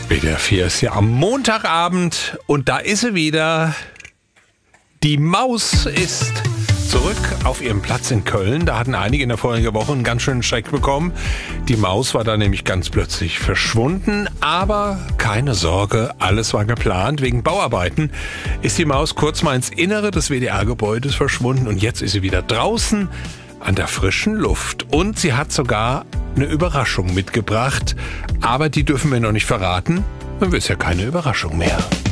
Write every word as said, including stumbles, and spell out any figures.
W D R vier ist ja am Montagabend und da ist sie wieder. Die Maus ist zurück auf ihrem Platz in Köln. Da hatten einige in der vorigen Woche einen ganz schönen Schreck bekommen. Die Maus war da nämlich ganz plötzlich verschwunden. Aber keine Sorge, alles war geplant. Wegen Bauarbeiten ist die Maus kurz mal ins Innere des W D R-Gebäudes verschwunden. Und jetzt ist sie wieder draußen an der frischen Luft. Und sie hat sogar eine Überraschung mitgebracht. Aber die dürfen wir noch nicht verraten. Dann wird es ja keine Überraschung mehr.